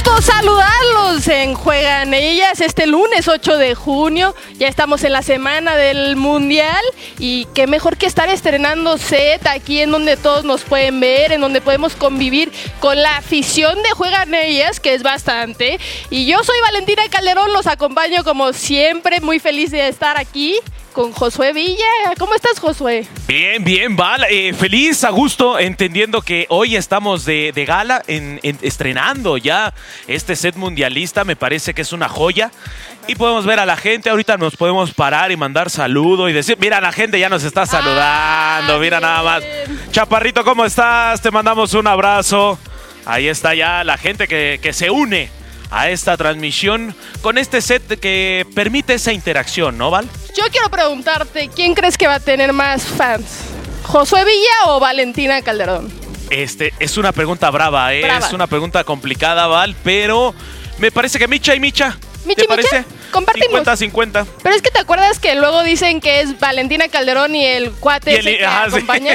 gusto saludarlos en Juegan Ellas este lunes 8 de junio. Ya estamos en la semana del Mundial y qué mejor que estar estrenando set aquí en donde todos nos pueden ver, en donde podemos convivir con la afición de Juegan Ellas, que es bastante. Y yo soy Valentina Calderón, los acompaño como siempre, muy feliz de estar aquí con Josué Villa. ¿Cómo estás, Josué? Bien, Val. Feliz, a gusto, entendiendo que hoy estamos de gala, estrenando ya este set mundialista. Me parece que es una joya. Y podemos ver a la gente. Ahorita nos podemos parar y mandar saludo y decir, mira, la gente ya nos está saludando. Mira bien. Nada más. Chaparrito, ¿cómo estás? Te mandamos un abrazo. Ahí está ya la gente que se une a esta transmisión con este set que permite esa interacción, ¿no, Val? Yo quiero preguntarte, ¿quién crees que va a tener más fans? ¿Josué Villa o Valentina Calderón? Es una pregunta brava, ¿eh? Brava. Es una pregunta complicada, Val, pero me parece que Micha y Micha. ¿Micha y Micha? Compartimos. 50-50. Pero es que te acuerdas que luego dicen que es Valentina Calderón y el cuate ese que acompaña.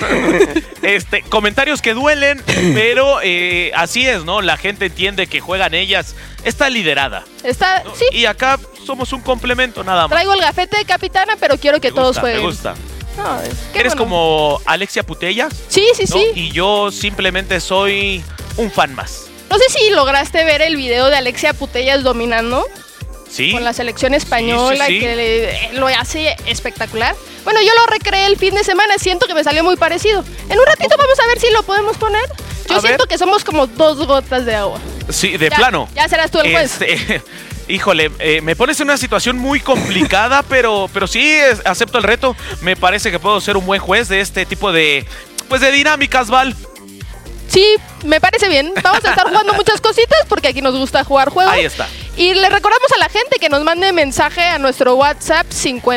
Sí. Comentarios que duelen, pero así es, ¿no? La gente entiende que Juegan Ellas. Está liderada. Está, ¿no? sí. Y acá somos un complemento, nada más. Traigo el gafete de capitana, pero quiero que todos jueguen. Me gusta. No, ¿Eres como Alexia Putellas? Sí, ¿no? sí. Y yo simplemente soy un fan más. No sé si lograste ver el video de Alexia Putellas dominando. Sí. Con la selección española, sí. que lo hace espectacular. Bueno, yo lo recreé el fin de semana, siento que me salió muy parecido. En un ratito vamos a ver si lo podemos poner. Yo siento que somos como 2 gotas de agua. Sí, de plano. Ya serás tú el juez. Híjole, me pones en una situación muy complicada, pero sí acepto el reto. Me parece que puedo ser un buen juez de este tipo de dinámicas, Val. Sí, me parece bien. Vamos a estar jugando muchas cositas porque aquí nos gusta jugar juegos. Ahí está. Y le recordamos a la gente que nos mande mensaje a nuestro WhatsApp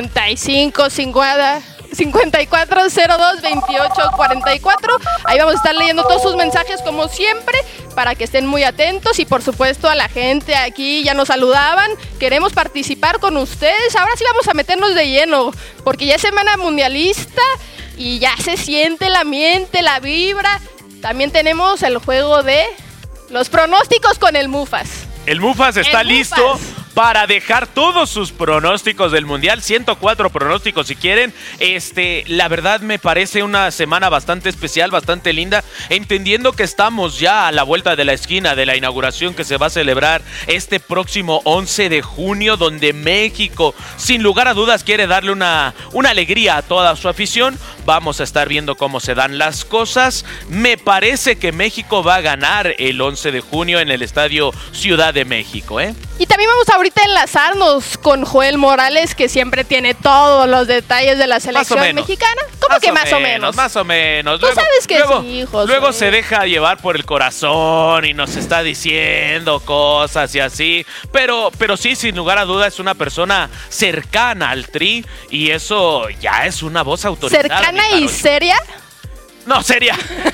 54022844. Ahí vamos a estar leyendo todos sus mensajes como siempre para que estén muy atentos. Y por supuesto a la gente aquí ya nos saludaban. Queremos participar con ustedes. Ahora sí vamos a meternos de lleno porque ya es semana mundialista y ya se siente el ambiente, la vibra. También tenemos el juego de los pronósticos con el Mufas. El Mufas está listo para dejar todos sus pronósticos del Mundial, 104 pronósticos si quieren. La verdad me parece una semana bastante especial, bastante linda, entendiendo que estamos ya a la vuelta de la esquina de la inauguración que se va a celebrar este próximo 11 de junio, donde México, sin lugar a dudas, quiere darle una alegría a toda su afición. Vamos a estar viendo cómo se dan las cosas. Me parece que México va a ganar el 11 de junio en el Estadio Ciudad de México, ¿eh? Y también vamos ahorita a enlazarnos con Joel Morales, que siempre tiene todos los detalles de la selección mexicana. ¿Cómo que más o menos? Más o menos. Tú sabes que sí, Josué. Luego se deja llevar por el corazón y nos está diciendo cosas y así. Pero sí, sin lugar a dudas, es una persona cercana al Tri y eso ya es una voz autorizada. ¿Cercana y seria? No, seria.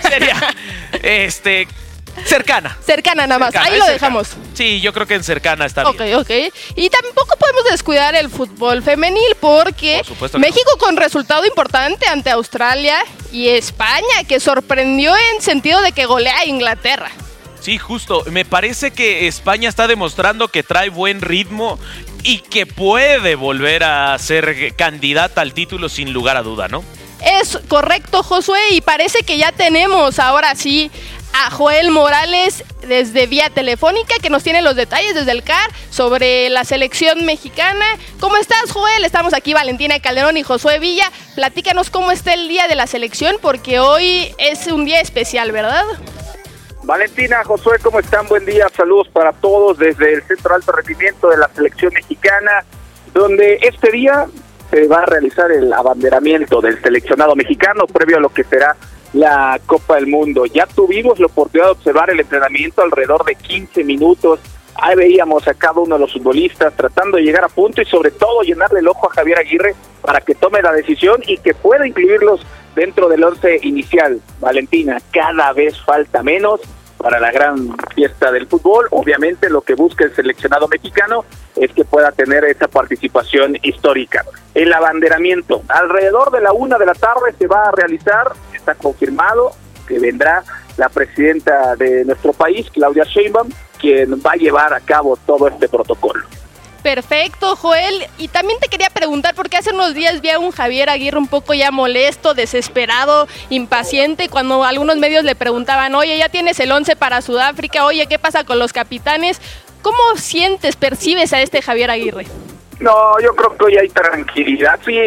Cercana. Cercana nada más, ahí lo dejamos. Sí, yo creo que en cercana está bien. Ok. Y tampoco podemos descuidar el fútbol femenil porque México con resultado importante ante Australia y España, que sorprendió en sentido de que golea a Inglaterra. Sí, justo. Me parece que España está demostrando que trae buen ritmo y que puede volver a ser candidata al título sin lugar a duda, ¿no? Es correcto, Josué, y parece que ya tenemos ahora sí a Joel Morales desde vía telefónica, que nos tiene los detalles desde el CAR sobre la selección mexicana. ¿Cómo estás, Joel? Estamos aquí Valentina Calderón y Josué Villa. Platícanos cómo está el día de la selección, porque hoy es un día especial, ¿verdad? Valentina, Josué, ¿cómo están? Buen día, saludos para todos desde el Centro de Alto Rendimiento de la selección mexicana, donde este día se va a realizar el abanderamiento del seleccionado mexicano previo a lo que será la Copa del Mundo. Ya tuvimos la oportunidad de observar el entrenamiento alrededor de 15 minutos. Ahí veíamos a cada uno de los futbolistas tratando de llegar a punto y sobre todo llenarle el ojo a Javier Aguirre para que tome la decisión y que pueda incluirlos dentro del 11 inicial. Valentina, cada vez falta menos para la gran fiesta del fútbol. Obviamente lo que busca el seleccionado mexicano es que pueda tener esa participación histórica. El abanderamiento, alrededor de la 1 de la tarde se va a realizar, está confirmado que vendrá la presidenta de nuestro país, Claudia Sheinbaum, quien va a llevar a cabo todo este protocolo. Perfecto, Joel. Y también te quería preguntar, porque hace unos días vi a un Javier Aguirre un poco ya molesto, desesperado, impaciente, cuando algunos medios le preguntaban, oye, ya tienes el 11 para Sudáfrica, oye, ¿qué pasa con los capitanes? ¿Cómo percibes a este Javier Aguirre? No, yo creo que hoy hay tranquilidad. Sí,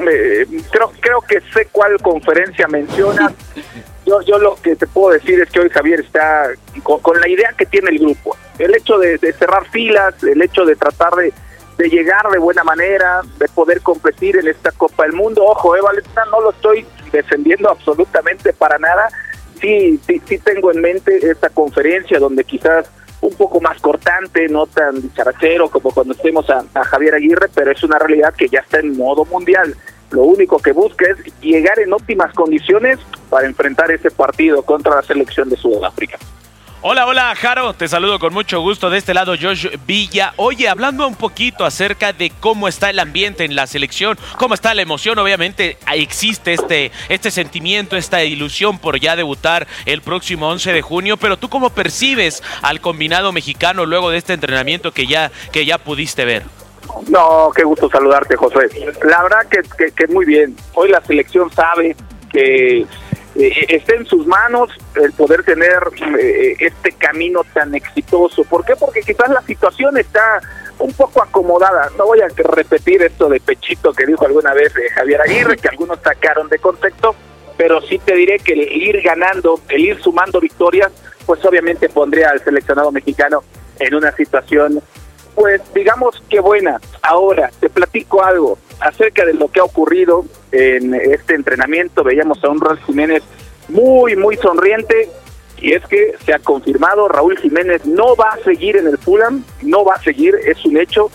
creo que sé cuál conferencia mencionas. Yo lo que te puedo decir es que hoy Javier está con la idea que tiene el grupo. El hecho de cerrar filas, el hecho de tratar de llegar de buena manera, de poder competir en esta Copa del Mundo. Ojo, Valentina, no lo estoy defendiendo absolutamente para nada. Sí tengo en mente esta conferencia donde quizás un poco más cortante, no tan dicharachero como cuando estemos a Javier Aguirre, pero es una realidad que ya está en modo mundial. Lo único que busca es llegar en óptimas condiciones para enfrentar ese partido contra la selección de Sudáfrica. Hola, Jaro, te saludo con mucho gusto. De este lado, Josh Villa. Oye, hablando un poquito acerca de cómo está el ambiente en la selección, cómo está la emoción, obviamente existe este sentimiento, esta ilusión por ya debutar el próximo 11 de junio, pero ¿tú cómo percibes al combinado mexicano luego de este entrenamiento que ya pudiste ver? No, qué gusto saludarte, José. La verdad que muy bien. Hoy la selección sabe que está en sus manos el poder tener este camino tan exitoso. ¿Por qué? Porque quizás la situación está un poco acomodada. No voy a repetir esto de pechito que dijo alguna vez Javier Aguirre, que algunos sacaron de contexto, pero sí te diré que el ir ganando, el ir sumando victorias, pues obviamente pondría al seleccionado mexicano en una situación, pues digamos que buena. Ahora, te platico algo acerca de lo que ha ocurrido en este entrenamiento. Veíamos a un Raúl Jiménez muy sonriente, y es que se ha confirmado, Raúl Jiménez no va a seguir en el Fulham, no va a seguir, es un hecho.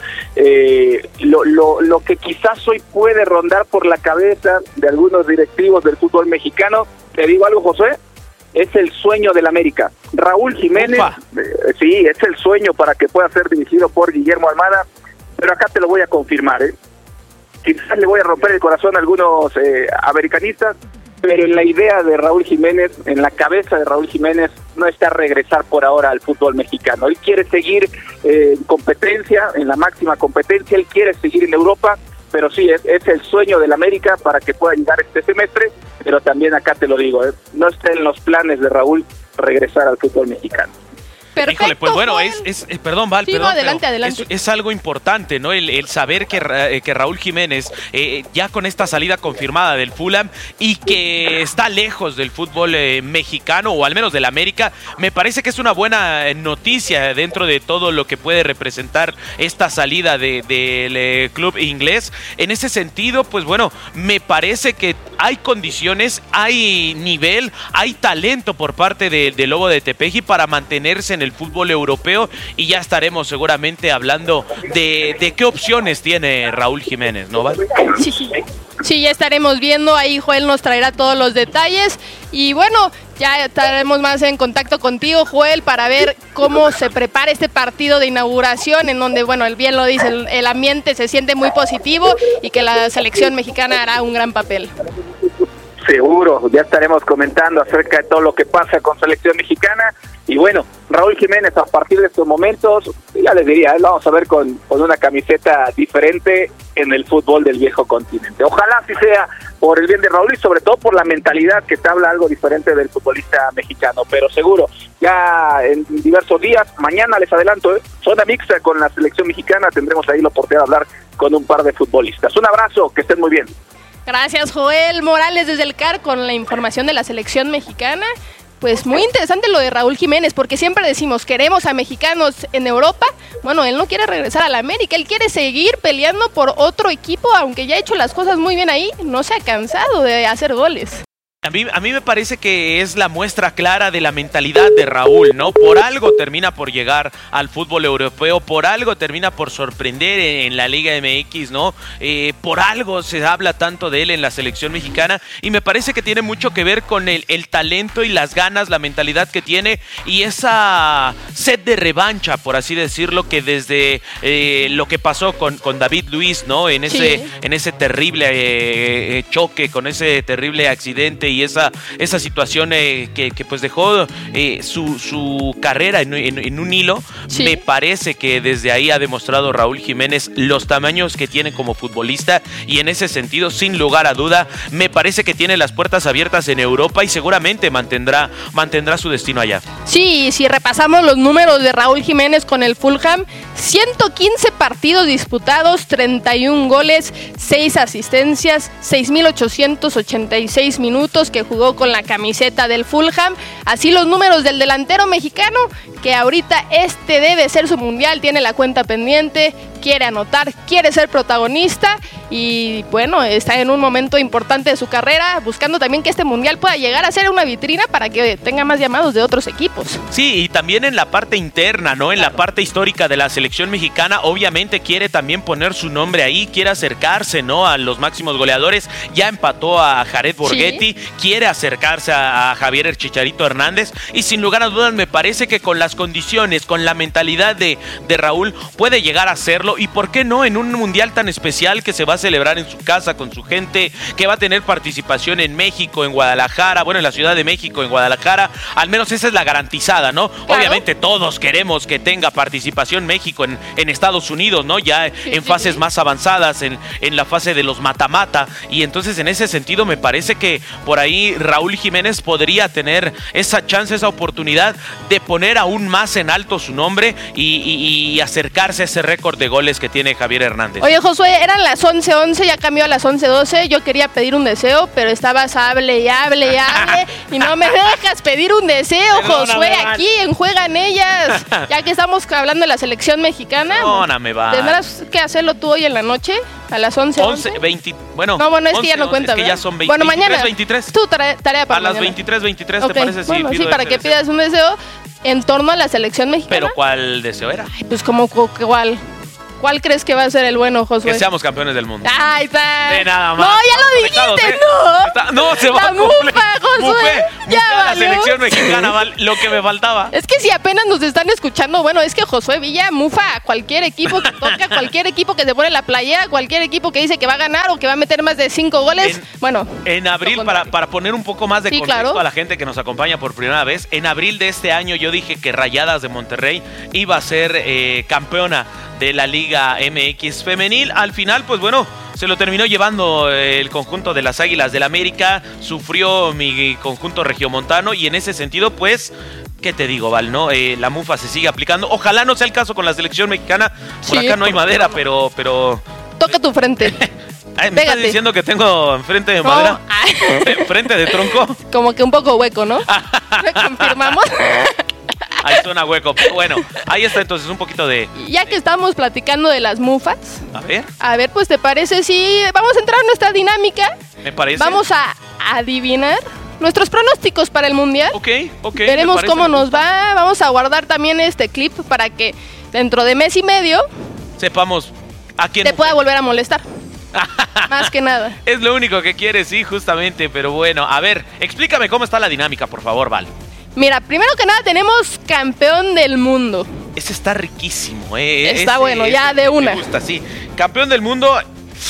Lo que quizás hoy puede rondar por la cabeza de algunos directivos del fútbol mexicano, te digo algo, José, es el sueño del América. Raúl Jiménez, sí, es el sueño para que pueda ser dirigido por Guillermo Almada, pero acá te lo voy a confirmar, Quizás le voy a romper el corazón a algunos americanistas, pero en la idea de Raúl Jiménez, en la cabeza de Raúl Jiménez, no está regresar por ahora al fútbol mexicano. Él quiere seguir en competencia, en la máxima competencia, él quiere seguir en Europa, pero sí, es el sueño del América para que pueda llegar este semestre, pero también acá te lo digo, no está en los planes de Raúl regresar al fútbol mexicano. Perfecto, híjole, pues bueno, Juan. perdón, Val, sí, perdón, no, adelante. Es algo importante, ¿no? El saber que Raúl Jiménez, ya con esta salida confirmada del Fulham y que está lejos del fútbol mexicano, o al menos del América, me parece que es una buena noticia dentro de todo lo que puede representar esta salida del club inglés. En ese sentido, pues bueno, me parece que hay condiciones, hay nivel, hay talento por parte del Lobo de Tepeji para mantenerse en el fútbol europeo, y ya estaremos seguramente hablando de qué opciones tiene Raúl Jiménez, ¿no, Val? Sí, ya estaremos viendo, ahí Joel nos traerá todos los detalles, y bueno, ya estaremos más en contacto contigo, Joel, para ver cómo se prepara este partido de inauguración, en donde, bueno, el bien lo dice, el ambiente se siente muy positivo y que la selección mexicana hará un gran papel. Seguro, ya estaremos comentando acerca de todo lo que pasa con selección mexicana. Y bueno, Raúl Jiménez, a partir de estos momentos, ya les diría, lo vamos a ver con una camiseta diferente en el fútbol del viejo continente. Ojalá así sea, por el bien de Raúl y sobre todo por la mentalidad que te habla algo diferente del futbolista mexicano. Pero seguro, ya en diversos días, mañana les adelanto, zona mixta con la selección mexicana, tendremos ahí la oportunidad de hablar con un par de futbolistas. Un abrazo, que estén muy bien. Gracias, Joel Morales desde el CAR con la información de la selección mexicana. Pues muy interesante lo de Raúl Jiménez, porque siempre decimos, queremos a mexicanos en Europa. Bueno, él no quiere regresar a la América, él quiere seguir peleando por otro equipo, aunque ya ha hecho las cosas muy bien ahí, no se ha cansado de hacer goles. A mí me parece que es la muestra clara de la mentalidad de Raúl, ¿no? Por algo termina por llegar al fútbol europeo, por algo termina por sorprender en la Liga MX, ¿no? Por algo se habla tanto de él en la selección mexicana, y me parece que tiene mucho que ver con el talento y las ganas, la mentalidad que tiene, y esa sed de revancha, por así decirlo, que desde lo que pasó con David Luiz, ¿no? En ese terrible choque, con ese terrible accidente y esa situación que pues dejó su carrera en un hilo. Sí. Me parece que desde ahí ha demostrado Raúl Jiménez los tamaños que tiene como futbolista, y en ese sentido, sin lugar a duda, me parece que tiene las puertas abiertas en Europa y seguramente mantendrá su destino allá. Sí, si repasamos los números de Raúl Jiménez con el Fulham, 115 partidos disputados, 31 goles, 6 asistencias, 6,886 minutos que jugó con la camiseta del Fulham. Así los números del delantero mexicano, que ahorita debe ser su mundial, tiene la cuenta pendiente, quiere anotar, quiere ser protagonista y bueno, está en un momento importante de su carrera, buscando también que este mundial pueda llegar a ser una vitrina para que tenga más llamados de otros equipos. Sí, y también en la parte interna, ¿no? En la parte histórica de la selección mexicana, obviamente quiere también poner su nombre ahí, quiere acercarse, ¿no? A los máximos goleadores, ya empató a Jared Borghetti, sí. Quiere acercarse a Javier el Chicharito Hernández, y sin lugar a dudas me parece que con las condiciones, con la mentalidad de Raúl, puede llegar a hacerlo, y por qué no en un mundial tan especial que se va a celebrar en su casa con su gente, que va a tener participación en México, en Guadalajara, bueno, en la Ciudad de México, en Guadalajara, al menos esa es la garantizada, ¿no? Claro. Obviamente todos queremos que tenga participación México en Estados Unidos, ¿no? Ya sí, en fases más avanzadas, en la fase de los mata-mata, y entonces en ese sentido me parece que por ahí Raúl Jiménez podría tener esa chance, esa oportunidad de poner aún más en alto su nombre y acercarse a ese récord de goles que tiene Javier Hernández. Oye, Josué, eran las 11:11, ya cambió a las 11:12. Yo quería pedir un deseo, pero estabas hable y no me dejas pedir un deseo, Josué, aquí en Juegan Ellas. Ya que estamos hablando de la selección mexicana, perdóname, va. ¿Tendrás que hacerlo tú hoy en la noche? A las 11:11. 20, bueno. No, bueno, es 11, que ya no cuenta, es que ¿verdad? Ya son 20, bueno, 23, mañana. 23. Tu tarea para a las mañana. 23, okay. ¿te parece? Bueno, sí, pido para que deseo. pidas un deseo en torno a la selección mexicana. ¿Pero cuál deseo era? Ay, pues como cuál. ¿Cuál crees que va a ser el bueno, Josué? Que seamos campeones del mundo. Ahí está. De nada más. No, ya lo dijiste, no. Se va la a cumplir. mufa, Josué. Ya la valió. selección mexicana, lo que me faltaba. Es que si apenas nos están escuchando, bueno, es que Josué Villa mufa a cualquier equipo que toca, cualquier equipo que se pone la playera, cualquier equipo que dice que va a ganar o que va a meter más de 5 goles. En abril, para poner un poco más de contexto, claro, a la gente que nos acompaña por primera vez, en abril de este año yo dije que Rayadas de Monterrey iba a ser campeona de la Liga MX femenil. Al final, pues bueno, se lo terminó llevando el conjunto de las Águilas del América, sufrió mi conjunto regiomontano, y en ese sentido, pues, ¿qué te digo, Val? ¿No? La mufa se sigue aplicando. Ojalá no sea el caso con la selección mexicana. Por acá no hay madera, pero... Toca tu frente. Ay, ¿me estás diciendo que tengo frente de madera? ¿Frente de tronco? Como que un poco hueco, ¿no? ¿Confirmamos? Ahí suena hueco. Pero bueno, ahí está entonces un poquito de... Ya que estamos platicando de las mufas. A ver, pues ¿te parece si vamos a entrar en nuestra dinámica? Me parece. Vamos a adivinar nuestros pronósticos para el mundial. Ok. Veremos cómo nos va. Vamos a guardar también este clip para que dentro de mes y medio sepamos a quién te pueda volver a molestar. Más que nada. Es lo único que quieres, sí, justamente. Pero bueno, a ver, explícame cómo está la dinámica, por favor, Val. Mira, primero que nada tenemos campeón del mundo. Ese está riquísimo, Está bueno, ya de una. Me gusta, sí. Campeón del mundo.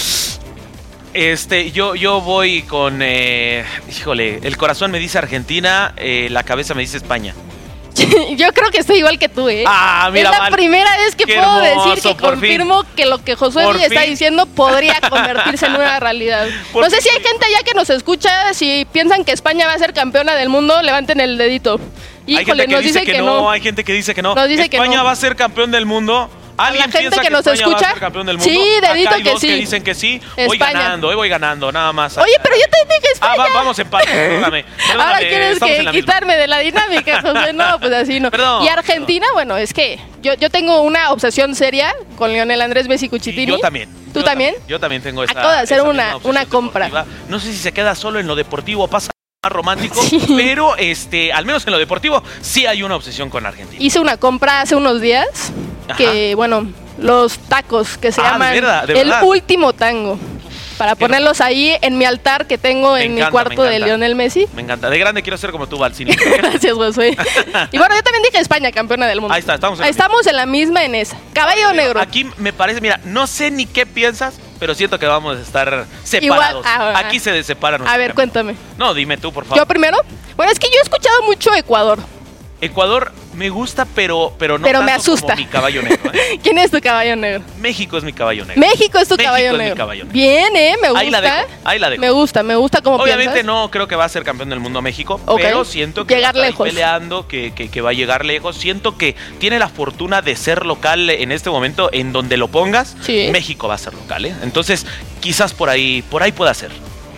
Yo voy con... híjole, el corazón me dice Argentina, la cabeza me dice España. Yo creo que estoy igual que tú, ¿eh? Mira, es la primera vez que puedo decir que confirmo que lo que Josué Villa está diciendo podría convertirse en una realidad. No sé si hay gente allá que nos escucha, si piensan que España va a ser campeona del mundo, levanten el dedito. Híjole, nos dice que no. Hay gente que dice que no. Nos dice España que no. va a ser campeón del mundo. ¿Alguien la gente piensa que nos España escucha? Va a ser campeón del mundo? Sí, dedito acá hay que dos sí. Que dicen que sí. España. Voy ganando, nada más. Oye, pero yo te dije España. Vamos empate, perdóname. Ahora quieres que quitarme de la dinámica, José. No, pues así no. Perdón, y Argentina, bueno, es que yo tengo una obsesión seria con Lionel Andrés Messi Cuchitini. Yo también. ¿Tú también? Yo también tengo esa. Acabo de hacer una compra. Deportiva. No sé si se queda solo en lo deportivo, pasa más romántico, sí. Pero al menos en lo deportivo sí hay una obsesión con Argentina. Hice una compra hace unos días que, bueno, los tacos que se llaman de verdad. El Último Tango. Para ponerlos ahí en mi altar que tengo en mi cuarto de Lionel Messi. Me encanta. De grande quiero ser como tú, Valcini. Gracias, Josué. Y bueno, yo también dije España, campeona del mundo. Ahí está, estamos en la misma en esa. Caballo negro. Aquí me parece, mira, no sé ni qué piensas, pero siento que vamos a estar separados. Aquí se separan. A ver, cuéntame. No, dime tú, por favor. ¿Yo primero? Bueno, es que yo he escuchado mucho Ecuador. Ecuador me gusta, pero no pero tanto me asusta. como mi caballo negro. ¿Quién es tu caballo negro? México es mi caballo negro. México es tu caballo es negro. mi caballo negro. Bien, me gusta. Ahí la dejo. Me gusta como Obviamente piensas. no creo que va a ser campeón del mundo México, Ok. pero siento que Llegar va a estar lejos. ahí peleando, que va a llegar lejos. Siento que tiene la fortuna de ser local en este momento, en donde lo pongas, Sí. México va a ser local, ¿eh? Entonces, quizás por ahí pueda ser.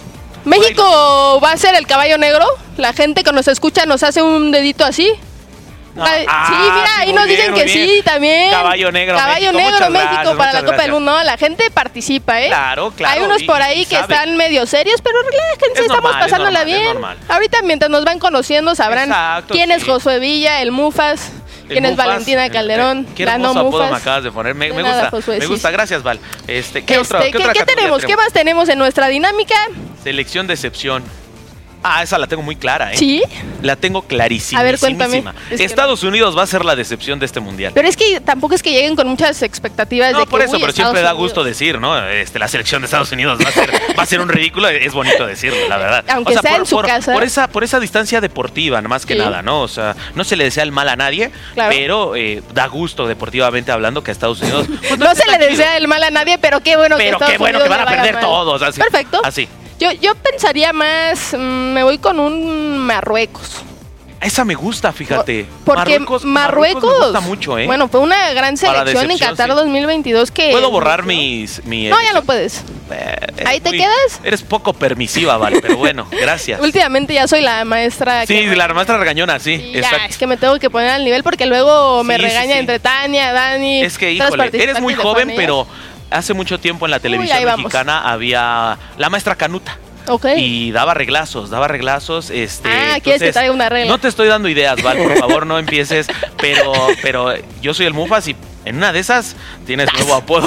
¿México va a ser el caballo negro? La gente que nos escucha nos hace un dedito así. No. Sí, mira, ahí muy nos bien, dicen muy que bien. sí, también. Caballo negro, Caballo México. negro, Muchas México gracias, para la muchas Copa del gracias. Mundo. No, la gente participa, ¿eh? Claro. Hay unos por ahí que sabe. están medio serios, pero relájense, Es estamos normal, es pasándola normal, es bien. normal. Ahorita mientras nos van conociendo sabrán Exacto, quién es sí. Josué Villa, el Mufas, quién es Mufas, Valentina Calderón, Qué la no hermoso apodo me Mufas. acabas de poner. Me De nada, gusta, Josué, me sí, gusta. sí. Gracias, Val. ¿Qué otra ¿Qué categoría tenemos? ¿Qué más tenemos en nuestra dinámica? Selección de excepción. Esa la tengo muy clara, ¿eh? Sí. La tengo clarísima. A ver, cuéntame. Es que Estados Unidos va a ser la decepción de este mundial. Pero es que tampoco es que lleguen con muchas expectativas No, de que por eso, uy, pero Estados siempre da Unidos. gusto decir, ¿no? La selección de Estados Unidos va a ser un ridículo, es bonito decirlo, la verdad. Aunque sea en su casa. Por esa distancia deportiva, más que Sí. nada, ¿no? O sea, no se le desea el mal a nadie, Claro. pero da gusto deportivamente hablando que a Estados Unidos pues, No esté se le tranquilo. desea el mal a nadie, pero qué bueno que Pero Estados qué bueno Unidos que van a le vaya perder mal. todos. Así. Perfecto. Así. Yo pensaría más, me voy con un Marruecos. Esa me gusta, fíjate. Porque Marruecos me gusta mucho, ¿eh? Bueno, fue una gran Para selección en decepción, Qatar sí. 2022 que... ¿Puedo borrar mi No, ya elección? no puedes. ¿Ahí te quedas? Eres poco permisiva, Vale, pero bueno, gracias. Últimamente ya soy la maestra. Sí, la maestra regañona, sí, Sí, ya, exacto. es que me tengo que poner al nivel porque luego me Sí, sí, regaña sí. entre Tania, Dani. Es que, otras híjole, eres participantes muy de joven, Juan pero hace mucho tiempo en la televisión ahí vamos. mexicana había la maestra Canuta. Ok. Y daba reglazos. ¿quieres que entonces, traiga una regla? No te estoy dando ideas, Val, por favor, no empieces. Pero yo soy el Mufas y en una de esas tienes nuevo apodo.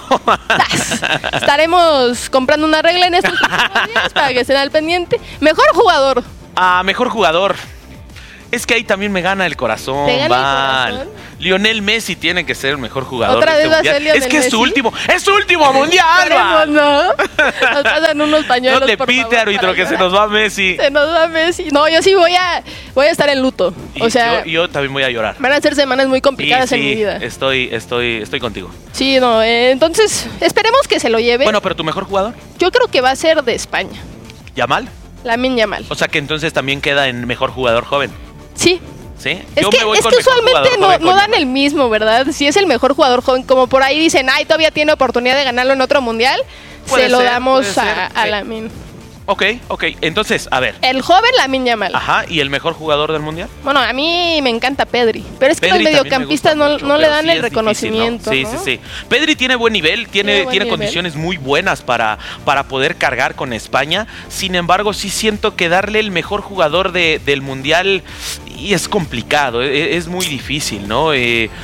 Estaremos comprando una regla en estos próximos días para que estén al pendiente. Mejor jugador. Mejor jugador. Es que ahí también me gana el corazón, ¿Te gana el Val. corazón? Lionel Messi tiene que ser el mejor jugador ¿Otra de vez va a este ser mundial. Lionel Es que Messi? es su último mundial, Esperemos, Val. ¿no? Nos pasan unos pañuelos, No te por pite, favor, árbitro, para que se llorar. nos va Messi. Se nos va Messi. No, yo sí voy a estar en luto. O Y sea, yo también voy a llorar. van a ser semanas muy complicadas Sí, en mi vida. estoy contigo. Sí, no, entonces esperemos que se lo lleve. Bueno, pero tu mejor jugador, Yo creo que va a ser de España. Yamal. Lamine Yamal. O sea que entonces también queda en mejor jugador joven. Sí. ¿Sí? Es Yo que me voy con mejor usualmente jugador no joven con dan Yamal. el mismo, ¿verdad? Si es el mejor jugador joven, como por ahí dicen, ay, todavía tiene oportunidad de ganarlo en otro mundial, Puede se lo ser, damos puede ser, a sí. Lamine. Ok. Entonces, a ver. El joven Lamine Yamal. Ajá, ¿y el mejor jugador del mundial? Bueno, a mí me encanta Pedri, pero es que Pedri los también me mediocampistas gusta no, mucho, no le pero dan sí el es reconocimiento. difícil, ¿no? ¿no? Sí. Pedri tiene buen nivel, Tiene buen tiene nivel. condiciones muy buenas para poder cargar con España. Sin embargo, sí siento que darle el mejor jugador del mundial y es complicado, es muy difícil, ¿no?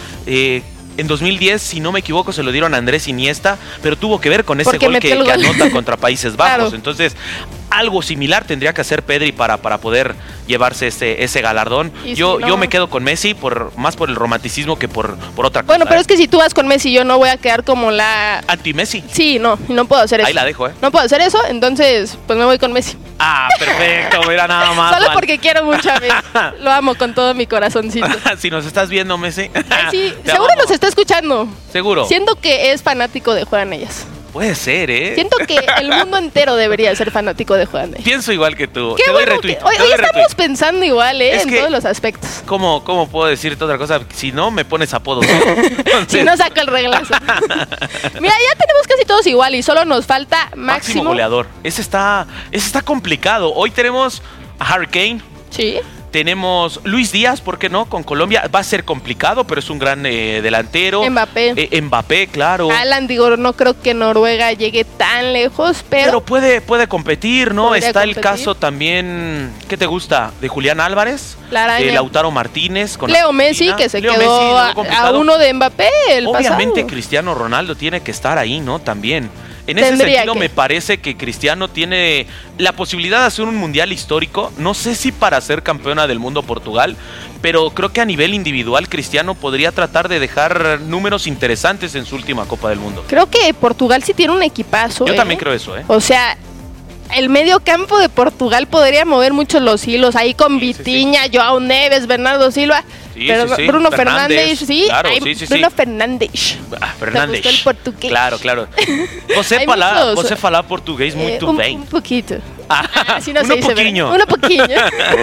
En 2010, si no me equivoco, se lo dieron a Andrés Iniesta, pero tuvo que ver con ese Porque gol metió el que gol. anota contra Países Bajos. Claro. Entonces, algo similar tendría que hacer Pedri para poder llevarse ese galardón. Y Yo si no- me quedo con Messi más por el romanticismo que por otra cosa. Bueno, pero es que si tú vas con Messi, yo no voy a quedar como la... Anti-Messi. Sí, no puedo hacer eso. Ahí la dejo, ¿eh? No puedo hacer eso, entonces pues me voy con Messi. Perfecto, mira nada más. Solo Val. porque quiero mucho a Messi. Lo amo con todo mi corazoncito. Si nos estás viendo, Messi. Sí, te seguro amamos. nos está escuchando. Seguro. Siento que es fanático de Juegan Ellas. Puede ser, ¿eh? Siento que el mundo entero debería ser fanático de Juegan Ellas. Pienso igual que tú. Qué Te doy bueno retweet. que hoy te doy estamos retweet. pensando igual, Es en que- todos los aspectos. ¿Cómo puedo decirte otra cosa? Si no, me pones apodos. Si no saco el reglazo. Mira, ya tenemos casi todos igual y solo nos falta Máximo máximo. goleador. Ese está complicado. Hoy tenemos a Harry Kane. Sí. Tenemos Luis Díaz, ¿por qué no? Con Colombia. Va a ser complicado, pero es un gran delantero. Mbappé. Mbappé, claro. Alan, digo, no creo que Noruega llegue tan lejos, Pero pero puede competir, ¿no? Podría Está el competir. caso también, ¿qué te gusta? De Julián Álvarez, La araña. de Lautaro Martínez, con Leo Messi, Argentina. que se Leo quedó Messi, luego a complicado. uno de Mbappé el Obviamente pasado. Cristiano Ronaldo tiene que estar ahí, ¿no? También. En ese Tendría sentido, que. me parece que Cristiano tiene la posibilidad de hacer un mundial histórico. No sé si para ser campeona del mundo Portugal, pero creo que a nivel individual Cristiano podría tratar de dejar números interesantes en su última Copa del Mundo. Creo que Portugal sí tiene un equipazo. Yo también creo eso, ¿eh? O sea, el medio campo de Portugal podría mover mucho los hilos. Ahí con Vitinha, Joao Neves, Bernardo Silva. Sí, pero sí, sí. Bruno Fernández, sí. Claro, Ay, sí, sí, Bruno sí. Fernández. Fernández. ¿Te gustó el portugués? Claro, claro. Hay muchos, Você fala português muito bem. Un poquito. Ah, Así no se uno dice, poquinho. ¿verdad? Uno poquillo.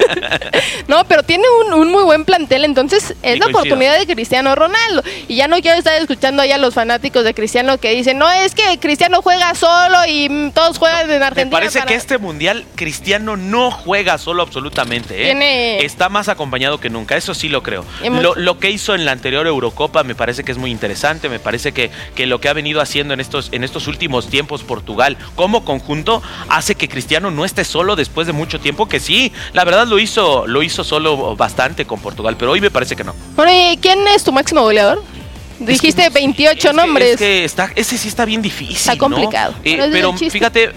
No, pero tiene un muy buen plantel, entonces es Sí, la coincido. oportunidad de Cristiano Ronaldo. Y ya no quiero estar escuchando allá a los fanáticos de Cristiano que dicen, no, es que Cristiano juega solo y todos juegan en Argentina. Me parece para-". que este mundial Cristiano no juega solo absolutamente, ¿eh? Tiene- Está más acompañado que nunca, eso sí lo creo. Hemos- Lo que hizo en la anterior Eurocopa me parece que es muy interesante, me parece que lo que ha venido haciendo en estos últimos tiempos Portugal como conjunto hace que Cristiano no esté solo después de mucho tiempo, que sí, la verdad lo hizo solo bastante con Portugal, pero hoy me parece que no. Bueno, ¿y quién es tu máximo goleador? Dijiste Es que no sé, 28 nombres. Es que ese sí está bien difícil. Está ¿no? complicado. Pero ese es Pero el chiste. fíjate,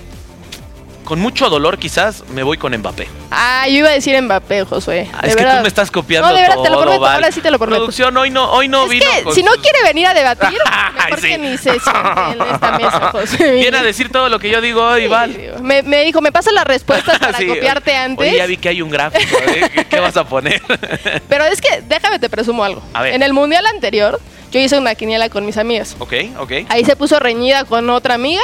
con mucho dolor quizás me voy con Mbappé. Ah, yo iba a decir Mbappé, Josué. Ah, de es que verdad. tú me estás copiando No, de verdad, todo, te lo prometo, Val. ahora sí te lo prometo. Producción, hoy no Es vino que con si no sus- quiere venir a debatir, mejor Sí. que ni se siente en esta mesa, José. Viene a decir todo lo que yo digo hoy, Val. Me dijo, me pasa las respuestas para Sí, copiarte antes. Oye, ya vi que hay un gráfico, ¿eh? ¿Qué vas a poner? Pero es que, déjame te presumo algo. A ver. En el mundial anterior, yo hice una quiniela con mis amigas. ok. Ahí se puso reñida con otra amiga.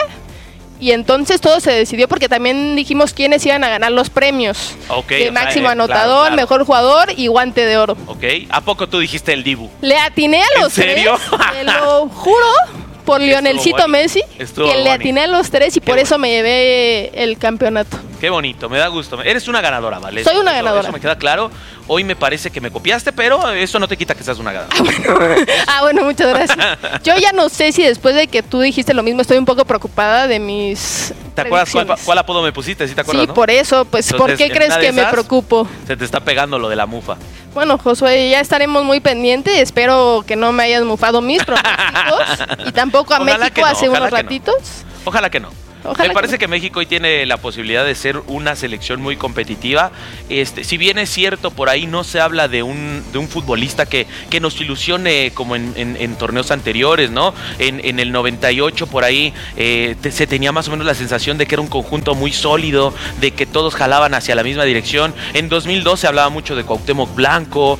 Y entonces todo se decidió porque también dijimos quiénes iban a ganar los premios. Ok, De o sea, máximo claro, anotador, claro. mejor jugador y guante de oro. Ok. ¿A poco tú dijiste el Dibu? Le atiné a ¿En los serio? tres, te lo juro, por Lionelcito bonito. Messi, Estuvo que le bonito. atiné a los tres y Qué por eso bonito. me llevé el campeonato. Qué bonito, me da gusto. Eres una ganadora, ¿vale? Soy una ganadora. Eso me queda claro. Hoy me parece que me copiaste, pero eso no te quita que seas una ganadora. Ah, bueno, muchas gracias. Yo ya no sé si después de que tú dijiste lo mismo, estoy un poco preocupada de mis ¿Te acuerdas predicciones. cuál apodo me pusiste? ¿Sí te acuerdas, Sí, no? por eso, pues, ¿por Entonces, qué en crees una que de me esas- preocupo? Se te está pegando lo de la mufa. Bueno, Josué, ya estaremos muy pendientes. Espero que no me hayas mufado mis pronósticos y tampoco a Ojalá México que no, hace ojalá unos que no. ratitos. Ojalá que no. Ojalá Me parece que que México hoy tiene la posibilidad de ser una selección muy competitiva. Si bien es cierto, por ahí no se habla de un futbolista que nos ilusione como en torneos anteriores, ¿no? En el 98 por ahí se tenía más o menos la sensación de que era un conjunto muy sólido, de que todos jalaban hacia la misma dirección. En 2002 se hablaba mucho de Cuauhtémoc Blanco,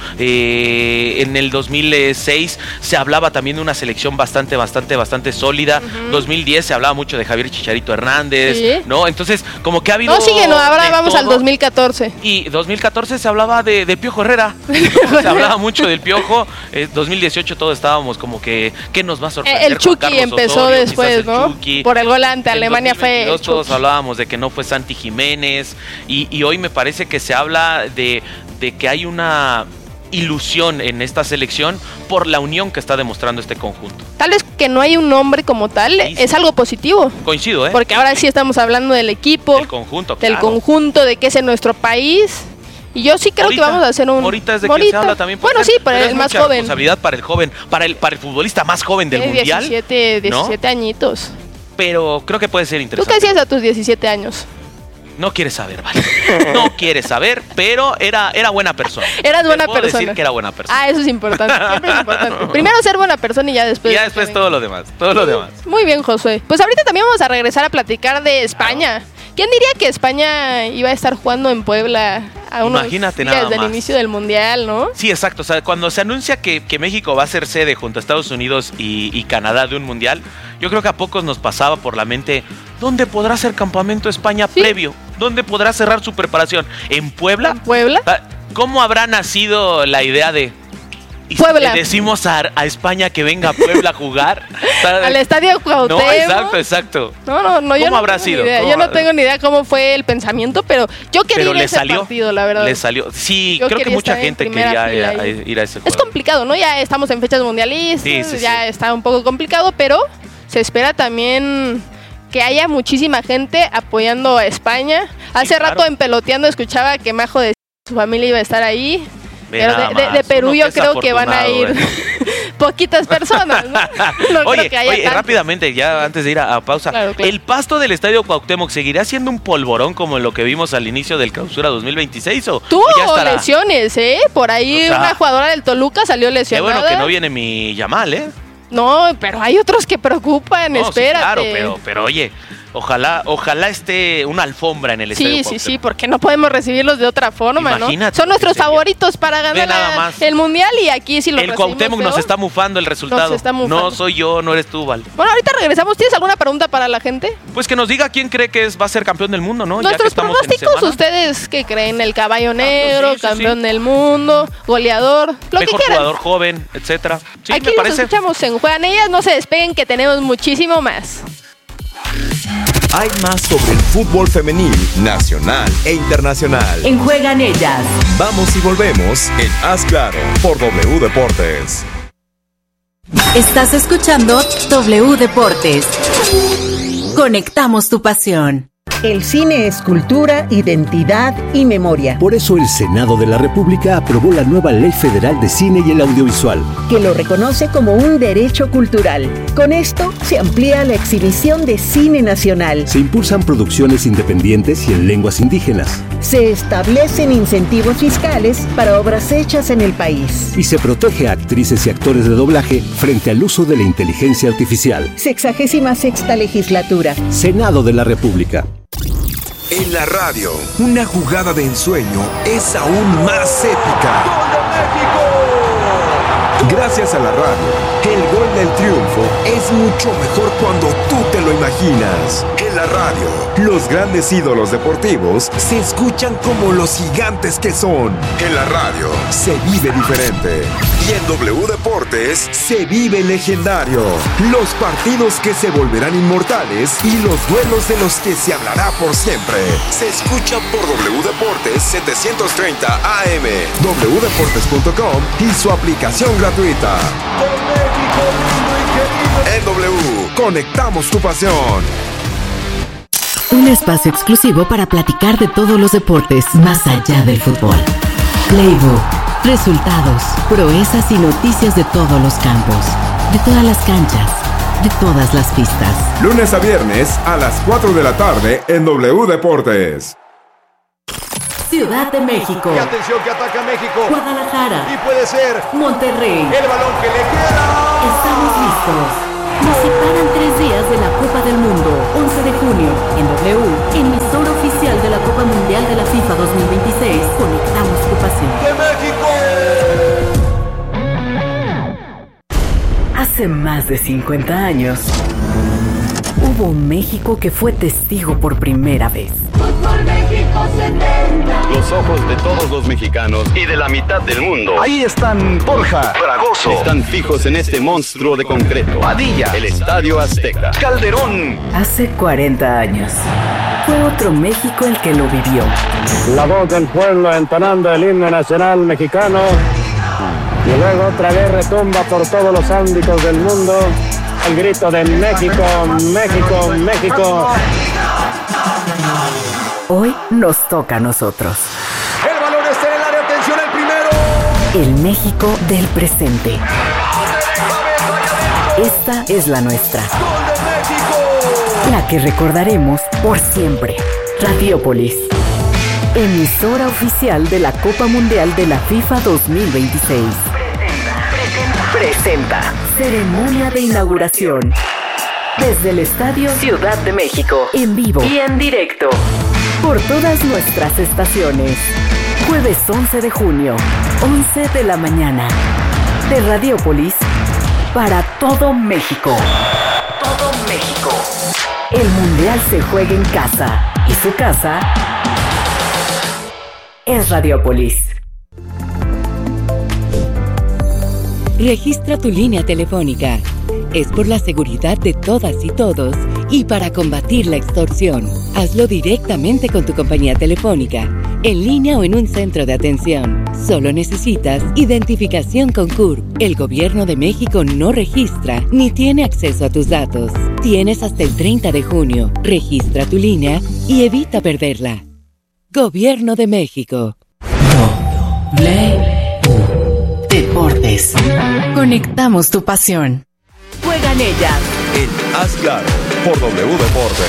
en el 2006 se hablaba también de una selección bastante sólida. 2010 se hablaba mucho de Javier Chicharito Hernández, Sí. ¿no? Entonces, como que ha habido... No, sigue, no, ahora de vamos al todo. 2014. Y 2014 se hablaba de Piojo Herrera. Se hablaba mucho del Piojo. 2018 todos estábamos como que ¿qué nos va a sorprender? El Juan Chucky Carlos empezó Osorio, después, quizás el ¿no? Chucky. Por el gol ante En Alemania fue el 2022 todos Chucky. hablábamos de que no fue Santi Jiménez. Y hoy me parece que se habla de que hay una ilusión en esta selección por la unión que está demostrando este conjunto. Tal vez que no hay un nombre como tal, Sí, sí. es algo positivo. Coincido, ¿eh? Porque ahora sí estamos hablando del equipo, El conjunto, del claro. conjunto, de que es en nuestro país. Y yo sí creo Ahorita- que vamos a hacer un... Ahorita es de que se habla también. Bueno, sí, pero es el más mucha joven. responsabilidad para el joven, para el futbolista más joven del Tiene mundial. 17 ¿no? añitos. Pero creo que puede ser ¿Tú interesante. qué hacías a tus 17 años? No quieres saber, vale. No quieres saber, pero era buena persona. Eras Te buena puedo persona. decir que era buena persona. Ah, eso es importante. Siempre es importante. Primero ser buena persona y ya después... y ya después todo lo demás, Muy bien, Josué. Pues ahorita también vamos a regresar a platicar de España. ¿Quién diría que España iba a estar jugando en Puebla a unos Imagínate días nada del más. inicio del Mundial, no? Sí, exacto. O sea, cuando se anuncia que México va a ser sede junto a Estados Unidos y Canadá de un mundial, yo creo que a pocos nos pasaba por la mente, ¿dónde podrá ser campamento España Sí. previo? ¿Dónde podrá cerrar su preparación? ¿En Puebla? ¿En Puebla? ¿Cómo habrá nacido la idea de... ¿y si Puebla. le decimos a España que venga a Puebla a jugar? O sea, Al Estadio Cuauhtémoc. No, exacto. No, yo ¿Cómo no habrá tengo sido? ni idea. ¿Cómo Yo no habrá- tengo ni idea cómo fue el pensamiento, pero yo quería Pero ir a le ese salió. partido, la verdad. Le salió. Sí, Yo creo que quería mucha estar en gente primera quería fila ahí. ir a ese Es juego. complicado, ¿no? Ya estamos en fechas mundialistas, Sí, sí, ya sí. está un poco complicado, pero se espera también que haya muchísima gente apoyando a España. Hace claro. rato en Peloteando escuchaba que Majo de su familia iba a estar ahí. Ve Pero nada de más, Perú uno yo que es creo que van a ir afortunado, poquitas personas, ¿no? No creo que haya tantos. Rápidamente, ya antes de ir a pausa. Claro. ¿El pasto del Estadio Cuauhtémoc seguirá siendo un polvorón como lo que vimos al inicio del Clausura 2026? Tuvo ya estará? Lesiones, ¿eh? Por ahí una jugadora del Toluca salió Qué lesionada. bueno que no viene mi Yamal, ¿eh? No, pero hay otros que preocupan, No, espérate. Sí, claro, pero oye, ojalá esté una alfombra en el Estadio Cuauhtémoc. Sí, porque no podemos recibirlos de otra forma, Imagínate, ¿no? Son nuestros favoritos para ganar nada más. el Mundial y aquí sí lo El Cuauhtémoc nos está mufando el resultado. Nos está mufando. No soy yo, no eres tú, Val. Bueno, ahorita regresamos. ¿Tienes alguna pregunta para la gente? Pues que nos diga quién cree que va a ser campeón del mundo, ¿no? Nuestros pronósticos, ¿ustedes qué creen? ¿El caballo negro, campeón del mundo, goleador, lo mejor que quieran? Jugador joven, etcétera. Sí, Aquí me nos parece. escuchamos en Juegan Ellas. No se despeguen que tenemos muchísimo más. Hay más sobre el fútbol femenil, nacional e internacional. En Juegan Ellas. Vamos y volvemos en Haz Claro por W Deportes. Estás escuchando W Deportes. Conectamos tu pasión. El cine es cultura, identidad y memoria. Por eso el Senado de la República aprobó la nueva Ley Federal de Cine y el Audiovisual, que lo reconoce como un derecho cultural. Con esto se amplía la exhibición de cine nacional. se impulsan producciones independientes y en lenguas indígenas, Se establecen incentivos fiscales para obras hechas en el país. y se protege a actrices y actores de doblaje frente al uso de la inteligencia artificial. 66ª legislatura. Senado de la República. En la radio, una jugada de ensueño es aún más épica. ¡Gol de México! Gracias a la radio, el gol del triunfo es mucho mejor cuando tú te lo imaginas. En la radio, los grandes ídolos deportivos se escuchan como los gigantes que son. En la radio, se vive diferente. Y en W Deportes, se vive legendario. Los partidos que se volverán inmortales y los duelos de los que se hablará por siempre. Se escuchan por W Deportes 730 AM, wdeportes.com y su aplicación gratuita. En W, conectamos tu pasión. Un espacio exclusivo para platicar de todos los deportes más allá del fútbol. Playbook, resultados, proezas y noticias de todos los campos, de todas las canchas, de todas las pistas. Lunes a viernes a las 4 de la tarde en W Deportes. Ciudad de México. Y atención que ataca México. Guadalajara. Y puede ser Monterrey. el balón que le queda. Estamos listos. Nos separan 3 días de la Copa del Mundo. 11 de junio, en W, emisora oficial de la Copa Mundial de la FIFA 2026. Conectamos tu pasión. ¡De México! Hace más de 50 años, hubo un México que fue testigo por primera vez. Los ojos de todos los mexicanos y de la mitad del mundo. Ahí están Borja, Fragoso. Están fijos en este monstruo de concreto. Padilla, el Estadio Azteca. Calderón. Hace 40 años, fue otro México el que lo vivió. La voz del pueblo entonando el himno nacional mexicano. Y luego otra vez retumba por todos los ámbitos del mundo el grito de México, México, México. Hoy nos toca a nosotros. El balón está en el área. Atención, el primero. El México del presente. Esta es la nuestra. ¡Gol de México! La que recordaremos por siempre. Radiopolis. Emisora oficial de la Copa Mundial de la FIFA 2026. Presenta. Ceremonia de inauguración. Desde el Estadio Ciudad de México. En vivo y en directo. Por todas nuestras estaciones. Jueves 11 de junio, 11 de la mañana. De Radiopolis para todo México. Todo México. El Mundial se juega en casa. Y su casa es Radiopolis. Registra tu línea telefónica. Es por la seguridad de todas y todos y para combatir la extorsión. Hazlo directamente con tu compañía telefónica, en línea o en un centro de atención. Solo necesitas identificación con CURP. El Gobierno de México no registra ni tiene acceso a tus datos. Tienes hasta el 30 de junio. Registra tu línea y evita perderla. Gobierno de México. W Deportes. Con Conectamos tu pasión. Juegan ellas. En Haz Claro, por W Deportes.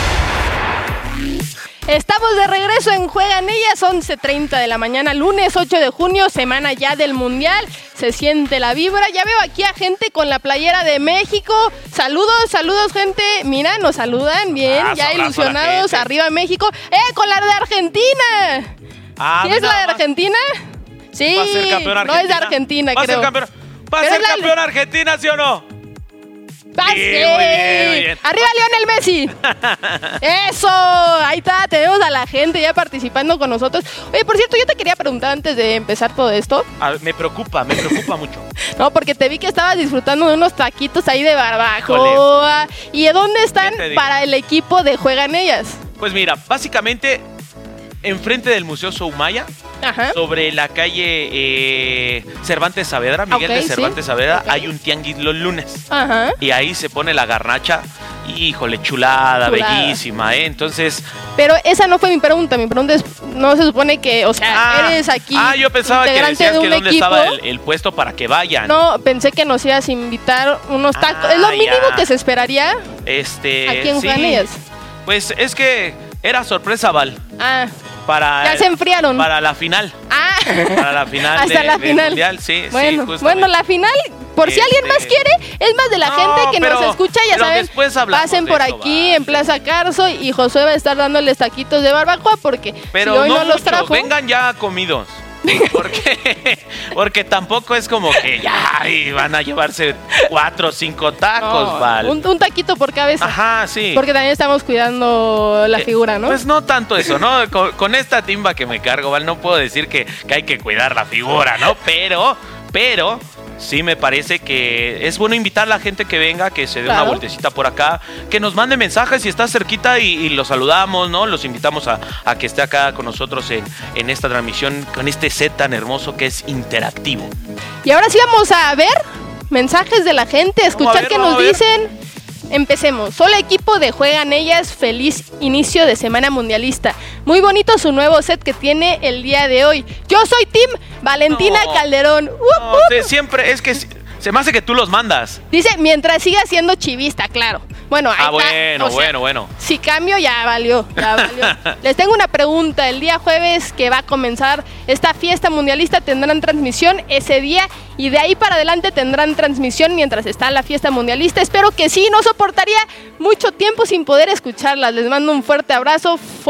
Estamos de regreso en Juegan Ellas, 11:30 de la mañana, lunes 8 de junio, semana ya del Mundial. Se siente la vibra. Ya veo aquí a gente con la playera de México. Saludos, gente. Mira, nos saludan bien, ya ilusionados. Arriba México. Con la de Argentina. ¿Sí es la de Argentina? Sí, ¿Va a ser campeón Argentina? No es de Argentina, ¿Va creo. ¿Va a ser campeón Argentina, sí o no? ¡Pase! Muy bien. ¡Arriba Lionel Messi! ¡Eso! Ahí está, tenemos a la gente ya participando con nosotros. Oye, por cierto, yo te quería preguntar antes de empezar todo esto. Me preocupa mucho. No, porque te vi que estabas disfrutando de unos taquitos ahí de barbacoa. ¿Y de dónde están para el equipo de Juegan Ellas? Pues mira, básicamente enfrente del Museo Soumaya, sobre la calle Cervantes Saavedra, Miguel de Cervantes Saavedra, hay un tianguis los lunes. Y ahí se pone la garnacha. Híjole, chulada, bellísima, Entonces... Pero esa no fue mi pregunta. Mi pregunta es, no se supone que, o sea, eres aquí yo pensaba que decías de que dónde equipo. estaba el puesto para que vayan. No, pensé que nos ibas a invitar unos tacos. Es lo mínimo que se esperaría aquí en Juegan Ellas. Pues es que era sorpresa, Val. Ya se enfriaron. Para la final. Para la final. Hasta la final. Mundial, sí. Bueno, la final, por si alguien más quiere, es más de la gente que nos escucha, ya saben, pasen por aquí en Plaza Carso y Josué va a estar dándoles taquitos de barbacoa porque pero si hoy no los trajo. Vengan ya comidos. Porque tampoco es como que ya van a llevarse 4 o 5 tacos, Val. Un taquito por cabeza. Sí. Porque también estamos cuidando la figura, ¿no? Pues no tanto eso, ¿no? Con esta timba que me cargo, Val, no puedo decir que hay que cuidar la figura, ¿no? Pero sí me parece que es bueno invitar a la gente que venga, que se dé una vueltecita por acá, que nos mande mensajes si está cerquita y los saludamos, ¿no? Los invitamos a que esté acá con nosotros en esta transmisión, con este set tan hermoso que es interactivo. Y ahora sí vamos a ver mensajes de la gente, escuchar qué nos dicen. Empecemos. Solo equipo de Juegan Ellas, feliz inicio de semana mundialista. Muy bonito su nuevo set que tiene el día de hoy. Yo soy Team Valentina Calderón. Siempre es que se me hace que tú los mandas. Dice, mientras siga siendo chivista, claro. Bueno, ahí está. Bueno. Si cambio, ya valió. Les tengo una pregunta. El día jueves que va a comenzar esta fiesta mundialista tendrán transmisión ese día y de ahí para adelante tendrán transmisión mientras está la fiesta mundialista. Espero que sí, no soportaría mucho tiempo sin poder escucharlas. Les mando un fuerte abrazo.